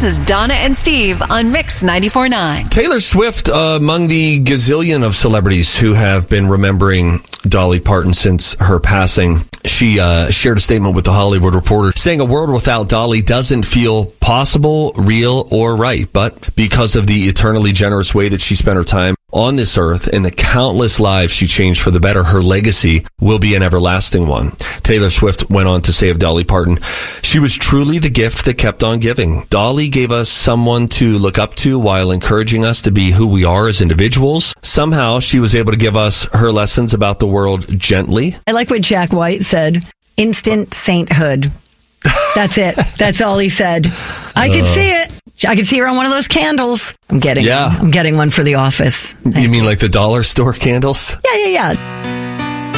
is Donna and Steve on Mix 94.9. Taylor Swift, among the gazillion of celebrities who have been remembering Dolly Parton since her passing. She shared a statement with The Hollywood Reporter saying a world without Dolly doesn't feel possible, real, or right. But because of the eternally generous way that she spent her time on this earth and the countless lives she changed for the better, her legacy will be an everlasting one. Taylor Swift went on to say of Dolly Parton, she was truly the gift that kept on giving. Dolly gave us someone to look up to while encouraging us to be who we are as individuals. Somehow she was able to give us her lessons about the world gently. I like what Jack White said. Instant sainthood. That's it. That's all he said. I could see it. I could see her on one of those candles. I'm getting one for the office. You mean like the dollar store candles? Yeah.